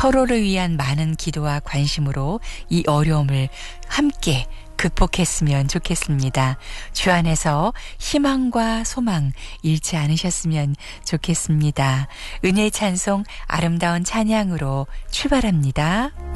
서로를 위한 많은 기도와 관심으로 이 어려움을 함께 극복했으면 좋겠습니다. 주 안에서 희망과 소망 잃지 않으셨으면 좋겠습니다. 은혜의 찬송 아름다운 찬양으로 출발합니다.